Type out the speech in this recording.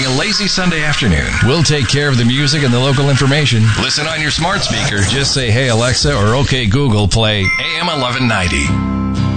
a lazy Sunday afternoon. We'll take care of the music and the local information. Listen on your smart speaker. Just say, hey, Alexa, or okay, Google, play AM 1190.